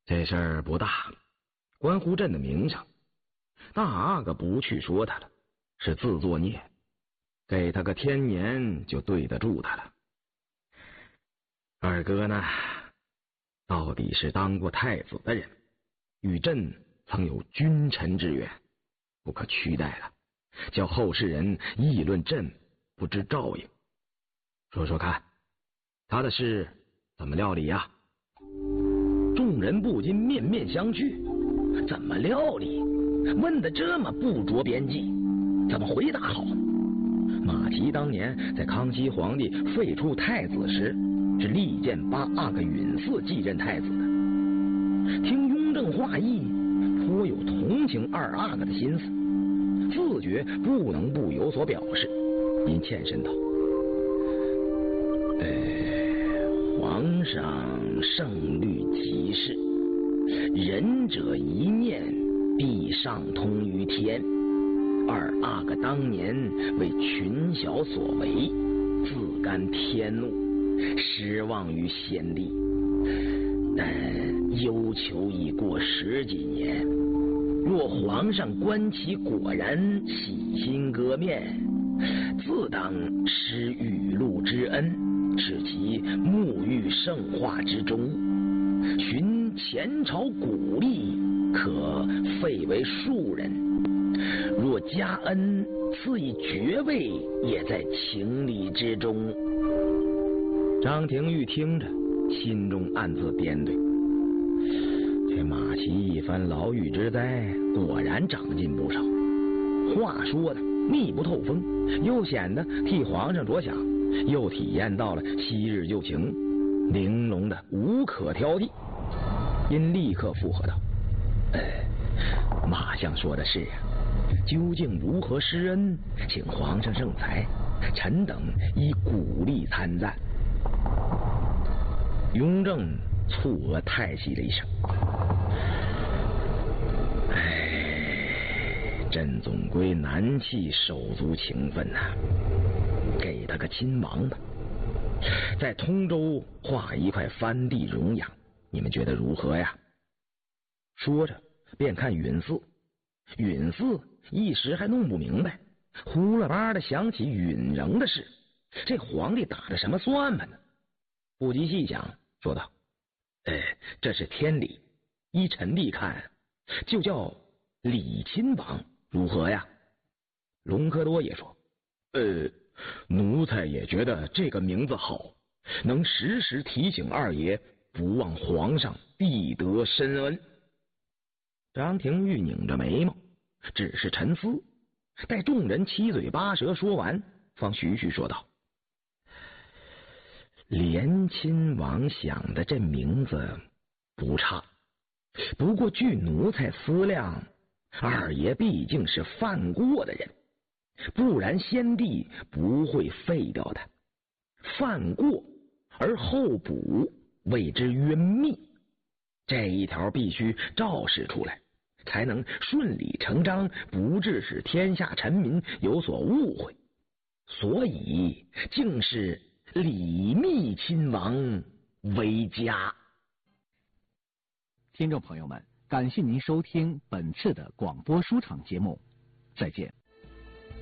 这事儿不大，关乎朕的名声。大阿哥不去说他了，是自作孽，给他个天年就对得住他了。二哥呢，到底是当过太子的人，与朕曾有君臣之缘，不可取代了，叫后世人议论朕不知照应。说说看，他的事怎么料理呀？众人不禁面面相觑，怎么料理？问得这么不着边际，怎么回答好？马齐当年在康熙皇帝废黜太子时，是力荐8阿哥允嗣继任太子的。听雍正话意，颇有同情2阿哥的心思，自觉不能不有所表示，因欠身道：皇上圣虑其事，仁者一念，必上通于天。2阿哥当年为群小所为，自甘天怒，失望于先帝。但忧求已过10几年，若皇上观其果然洗心革面，自当施雨露之恩，使其沐浴圣化之中，寻前朝古例，可废为庶人。若加恩赐以爵位，也在情理之中。张廷玉听着，心中暗自掂对，这马齐一番牢狱之灾，果然长进不少。话说的密不透风，又显得替皇上着想，又体验到了昔日旧情，玲珑的无可挑剔。因立刻附和道：马相说的是啊，究竟如何施恩，请皇上圣裁，臣等依鼓励参赞。雍正蹙额叹息了一声：朕总归难弃手足情分呐，给他个亲王吧，在通州划一块藩地容养，你们觉得如何呀？说着便看允嗣，允嗣一时还弄不明白，呼啦吧的想起允仍的事，这皇帝打着什么算盘呢？不及细想，说道：这是天理，依臣弟看，就叫李亲王如何呀？隆科多也说：奴才也觉得这个名字好，能时时提醒二爷不忘皇上必得深恩。张廷玉拧着眉毛，只是沉思，待众人七嘴八舌说完，方徐徐说道：连亲王想的这名字不差，不过据奴才思量，二爷毕竟是犯过的人，不然先帝不会废掉他。犯过而后补，谓之冤密，这一条必须昭示出来，才能顺理成章，不致使天下臣民有所误会。所以竟是李密亲王为佳。 听众朋友们，感谢您收听本次的广播书场节目，再见。